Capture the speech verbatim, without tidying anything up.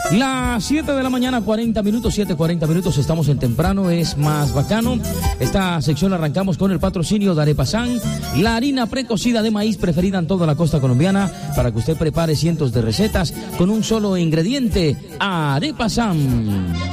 Las siete de la mañana, cuarenta minutos, siete cuarenta minutos, estamos en Temprano, es más bacano. Esta sección la arrancamos con el patrocinio de Arepasan, la harina precocida de maíz preferida en toda la costa colombiana, para que usted prepare cientos de recetas con un solo ingrediente, Arepasan.